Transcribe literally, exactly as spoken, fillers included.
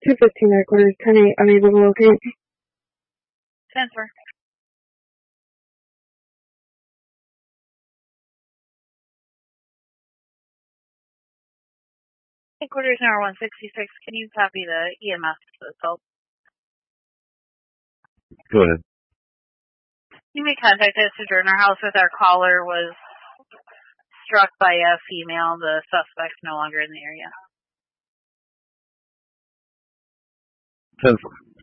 two fifteen headquarters, ten eight, unable to locate. Transfer. Headquarters number one sixty-six, can you copy the E M S assault? Go ahead. You may contact us at Journer House with our caller was struck by a female. The suspect's no longer in the area. ten four.